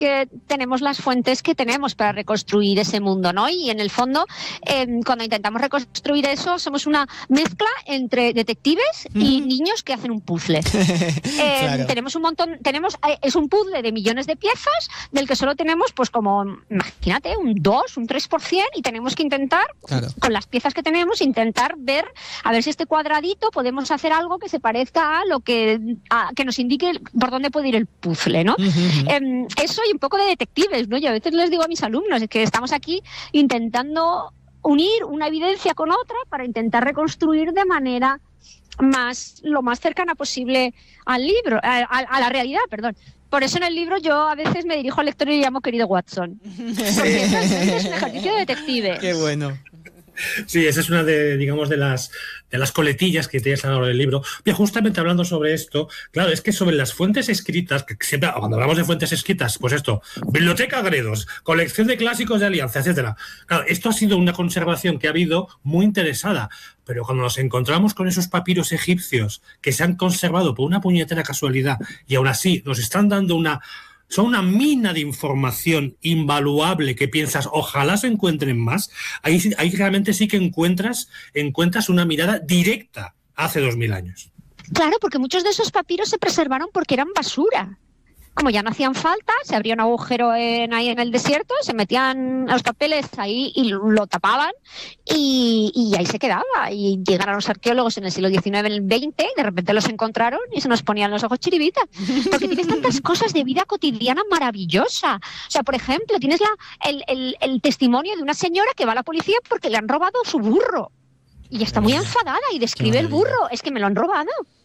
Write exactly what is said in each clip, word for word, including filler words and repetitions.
que tenemos las fuentes que tenemos para reconstruir ese mundo, ¿no? Y en el fondo, eh, cuando intentamos reconstruir eso, somos una mezcla entre detectives y mm. niños que hacen un puzzle. eh, claro. Tenemos un montón, tenemos eh, es un puzzle de millones de piezas del que solo tenemos, pues como, imagínate, un dos, un tres por ciento, y tenemos que intentar, claro. con las piezas que tenemos, intentar ver, a ver si este cuadradito podemos hacer algo que se parezca a lo que, a, que nos indique por dónde puede ir el puzzle, ¿no? Uh-huh. Eh, eso y un poco de detectives, ¿no? Yo a veces les digo a mis alumnos que estamos aquí intentando unir una evidencia con otra para intentar reconstruir de manera más, lo más cercana posible al libro, a, a, a la realidad, perdón. Por eso en el libro yo a veces me dirijo al lector y le llamo querido Watson. Porque es, es un ejercicio de detective. Qué bueno. Sí, esa es una de, digamos, de las de las coletillas que tienes a lo largo del libro. Pero justamente hablando sobre esto, claro, es que sobre las fuentes escritas, que siempre cuando hablamos de fuentes escritas, pues esto, Biblioteca Gredos, colección de clásicos de Alianza, etcétera. Claro, esto ha sido una conservación que ha habido muy interesada, pero cuando nos encontramos con esos papiros egipcios que se han conservado por una puñetera casualidad y aún así nos están dando una... son una mina de información invaluable que piensas, ojalá se encuentren más. Ahí, ahí realmente sí que encuentras, encuentras una mirada directa hace dos mil años. Claro, porque muchos de esos papiros se preservaron porque eran basura. Como ya no hacían falta, se abría un agujero en, ahí en el desierto, se metían los papeles ahí y lo tapaban y, y ahí se quedaba. Y llegaron los arqueólogos en el siglo diecinueve, en el veinte, y de repente los encontraron y se nos ponían los ojos chiribita. Porque tienes tantas cosas de vida cotidiana maravillosa. O sea, por ejemplo, tienes la, el, el, el testimonio de una señora que va a la policía porque le han robado su burro. Y está muy enfadada y describe el burro. Es que me lo han robado.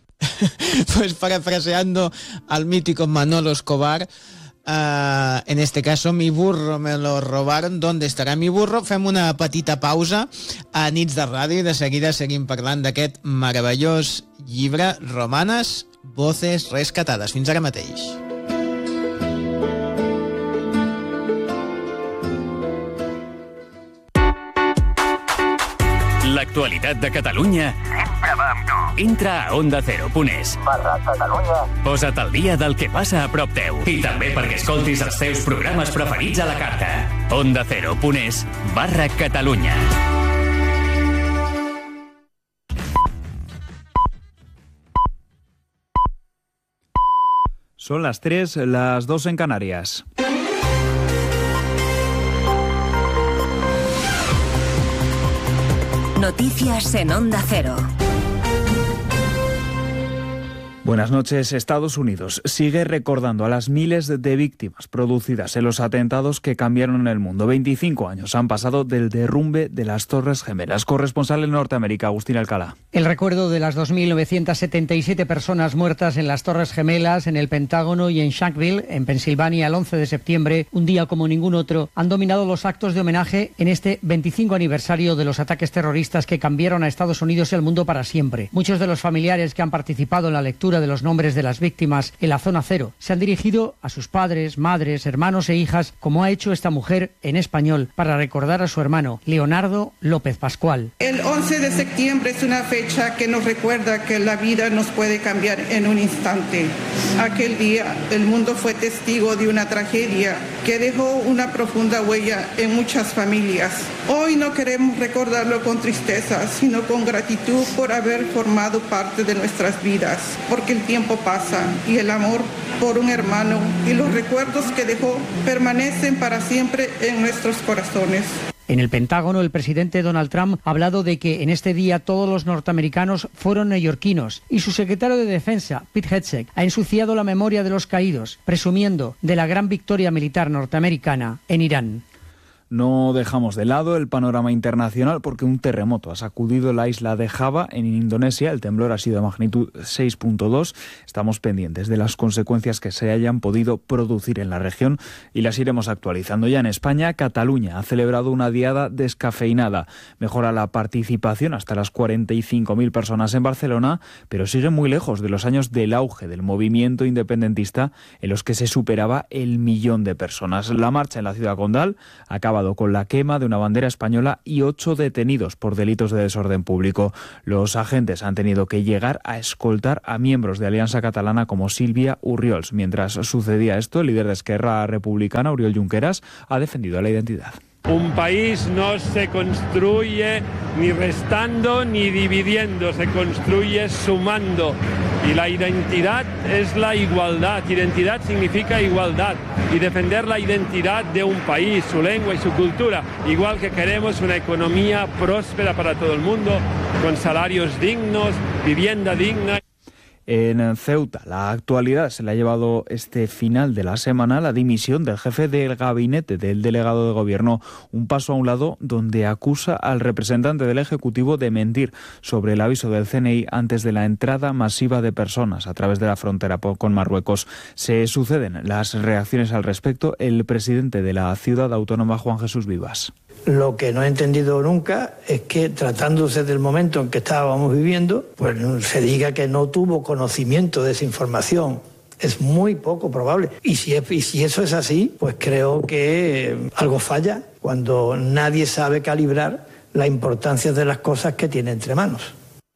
Pues parafraseando al mítico Manolo Escobar, uh, en este caso, mi burro me lo robaron, ¿dónde estarà mi burro? Fem una petita pausa a Nits de Ràdio i de seguida seguim parlant d'aquest meravellós llibre, Romanes, voces rescatadas. Fins ara mateix. L'actualitat de Catalunya sempre va amb tu. Entra a onda cero punt es barra Catalunya. Posa't al dia del que passa a prop teu. I també perquè escoltis els teus programes preferits a la carta. onda cero punt es barra Catalunya. Son las tres, las dos en Canarias. Noticias en Onda Cero. Buenas noches. Estados Unidos sigue recordando a las miles de víctimas producidas en los atentados que cambiaron el mundo. veinticinco años han pasado del derrumbe de las Torres Gemelas. Corresponsal en Norteamérica, Agustín Alcalá. El recuerdo de las dos mil novecientas setenta y siete personas muertas en las Torres Gemelas, en el Pentágono y en Shanksville, en Pensilvania, el once de septiembre, un día como ningún otro, han dominado los actos de homenaje en este veinticinco aniversario de los ataques terroristas que cambiaron a Estados Unidos y al mundo para siempre. Muchos de los familiares que han participado en la lectura de los nombres de las víctimas en la zona cero se han dirigido a sus padres, madres, hermanos e hijas, como ha hecho esta mujer en español, para recordar a su hermano, Leonardo López Pascual. El once de septiembre es una fecha que nos recuerda que la vida nos puede cambiar en un instante. Aquel día el mundo fue testigo de una tragedia que dejó una profunda huella en muchas familias. Hoy no queremos recordarlo con tristeza, sino con gratitud por haber formado parte de nuestras vidas, porque el tiempo pasa y el amor por un hermano y los recuerdos que dejó permanecen para siempre en nuestros corazones. En el Pentágono, el presidente Donald Trump ha hablado de que en este día todos los norteamericanos fueron neoyorquinos y su secretario de Defensa, Pete Hegseth, ha ensuciado la memoria de los caídos, presumiendo de la gran victoria militar norteamericana en Irán. No dejamos de lado el panorama internacional porque un terremoto ha sacudido la isla de Java en Indonesia. El temblor ha sido de magnitud seis punto dos. Estamos pendientes de las consecuencias que se hayan podido producir en la región y las iremos actualizando. Ya en España, Cataluña ha celebrado una diada descafeinada. Mejora la participación hasta las cuarenta y cinco mil personas en Barcelona, pero sigue muy lejos de los años del auge del movimiento independentista en los que se superaba el millón de personas. La marcha en la ciudad condal acaba sábado con la quema de una bandera española y ocho detenidos por delitos de desorden público. Los agentes han tenido que llegar a escoltar a miembros de Alianza Catalana como Sílvia Urriols. Mientras sucedía esto, el líder de Esquerra Republicana, Oriol Junqueras, ha defendido la identidad. Un país no se construye ni restando ni dividiendo, se construye sumando. Y la identidad es la igualdad. Identidad significa igualdad. Y defender la identidad de un país, su lengua y su cultura. Igual que queremos una economía próspera para todo el mundo, con salarios dignos, vivienda digna. En Ceuta, la actualidad se le ha llevado este final de la semana la dimisión del jefe del gabinete del delegado de gobierno, un paso a un lado donde acusa al representante del Ejecutivo de mentir sobre el aviso del C N I antes de la entrada masiva de personas a través de la frontera con Marruecos. Se suceden las reacciones al respecto. El presidente de la ciudad autónoma, Juan Jesús Vivas. Lo que no he entendido nunca es que, tratándose del momento en que estábamos viviendo, pues se diga que no tuvo conocimiento de esa información. Es muy poco probable. Y si, es, y si eso es así, pues creo que algo falla cuando nadie sabe calibrar la importancia de las cosas que tiene entre manos.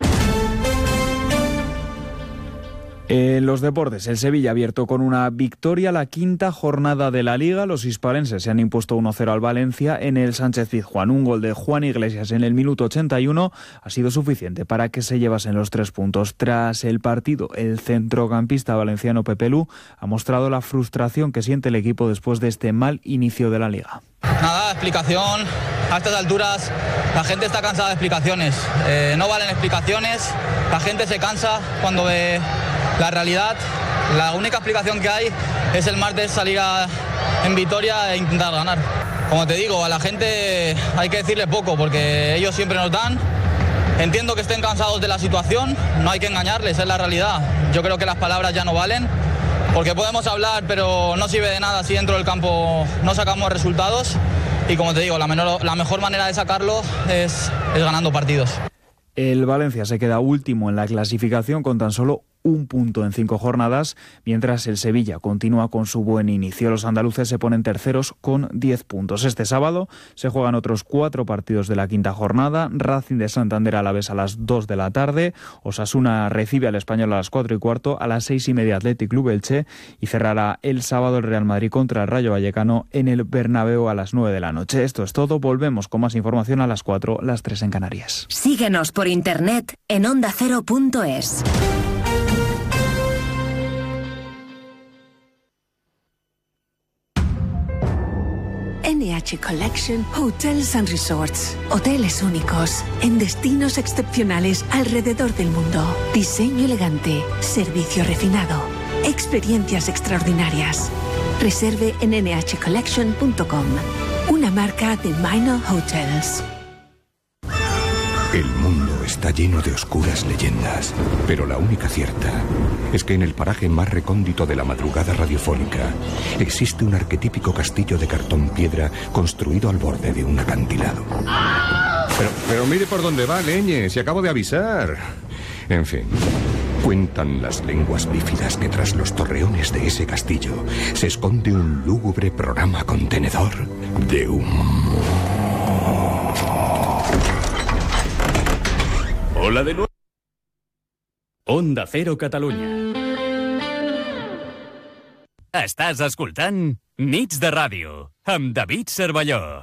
En los deportes, el Sevilla ha abierto con una victoria la quinta jornada de la Liga. Los hispalenses se han impuesto uno cero al Valencia en el Sánchez-Pizjuán. Un gol de Juan Iglesias en el minuto ochenta y uno ha sido suficiente para que se llevasen los tres puntos. Tras el partido, el centrocampista valenciano Pepe Lu ha mostrado la frustración que siente el equipo después de este mal inicio de la Liga. Nada, explicación. A estas alturas la gente está cansada de explicaciones. Eh, no valen explicaciones. La gente se cansa cuando ve la realidad. La única explicación que hay es el martes salir a, en Vitoria e intentar ganar. Como te digo, a la gente hay que decirle poco porque ellos siempre nos dan. Entiendo que estén cansados de la situación, no hay que engañarles, es la realidad. Yo creo que las palabras ya no valen, porque podemos hablar, pero no sirve de nada si dentro del campo no sacamos resultados. Y como te digo, la, menor, la mejor manera de sacarlo es, es ganando partidos. El Valencia se queda último en la clasificación con tan solo un punto en cinco jornadas, mientras el Sevilla continúa con su buen inicio. Los andaluces se ponen terceros con diez puntos. Este sábado se juegan otros cuatro partidos de la quinta jornada. Racing de Santander Alavés a las dos de la tarde. Osasuna recibe al Español a las cuatro y cuarto. A las seis y media Athletic Club Elche. Y cerrará el sábado el Real Madrid contra el Rayo Vallecano en el Bernabéu a las nueve de la noche. Esto es todo. Volvemos con más información a las cuatro, las tres en Canarias. Síguenos por internet en onda cero punto es. N H Collection Hotels and Resorts. Hoteles únicos en destinos excepcionales alrededor del mundo. Diseño elegante, servicio refinado, experiencias extraordinarias. Reserve en ene hache collection punto com. Una marca de Minor Hotels. El mundo está lleno de oscuras leyendas, pero la única cierta es que en el paraje más recóndito de la madrugada radiofónica existe un arquetípico castillo de cartón piedra construido al borde de un acantilado. Pero, pero mire por dónde va, Leñe, si acabo de avisar. En fin, cuentan las lenguas bífidas que tras los torreones de ese castillo se esconde un lúgubre programa contenedor de humo. Hola de nuevo. Onda Cero Catalunya. Estàs escoltant Nits de Ràdio amb David Cervelló.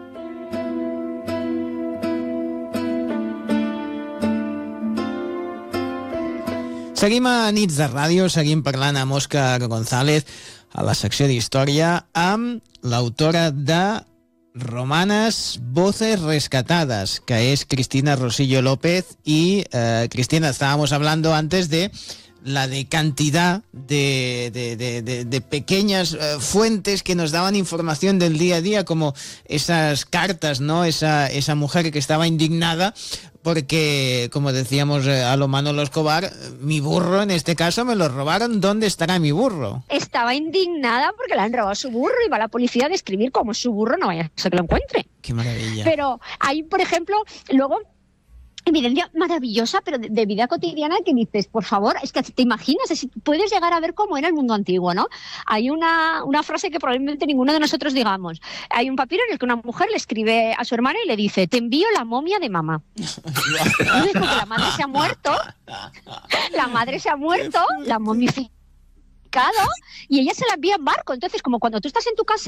Seguim a Nits de Ràdio, seguim parlant amb Òscar González a la secció d'Història amb l'autora de Romanas Voces Rescatadas, que es Cristina Rosillo López. Y eh, Cristina, estábamos hablando antes de la de cantidad de, de, de, de, de pequeñas eh, fuentes que nos daban información del día a día, como esas cartas, ¿no? Esa, esa mujer que estaba indignada porque, como decíamos eh, a lo Manolo Escobar, mi burro en este caso me lo robaron. ¿Dónde estará mi burro? Estaba indignada porque le han robado su burro y va la policía a describir cómo es su burro, no vaya a ser que lo encuentre. Qué maravilla. Pero hay, por ejemplo, luego evidencia maravillosa, pero de, de vida cotidiana, que dices, por favor, es que te imaginas, es, puedes llegar a ver cómo era el mundo antiguo, ¿no? Hay una, una frase que probablemente ninguno de nosotros digamos. Hay un papiro en el que una mujer le escribe a su hermana y le dice, te envío la momia de mamá. Entonces, porque la madre se ha muerto, la madre se ha muerto, la momificado, y ella se la envía en barco. Entonces, como cuando tú estás en tu casa